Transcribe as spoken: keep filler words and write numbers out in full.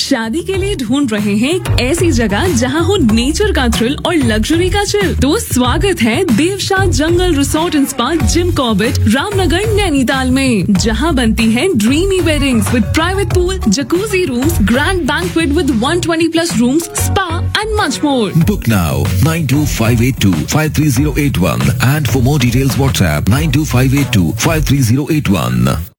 शादी के लिए ढूंढ रहे हैं एक ऐसी जगह जहां हो नेचर का थ्रिल और लग्जरी का चिल? तो स्वागत है देवशाह जंगल resort and spa Jim Corbett Ramnagar Nainital में, जहां बनती है dreamy weddings with private pool, jacuzzi rooms, grand banquet with one twenty plus rooms, spa and much more. Book now nine two five eight two five three zero eight one and for more details WhatsApp nine two five eight two five three zero eight one.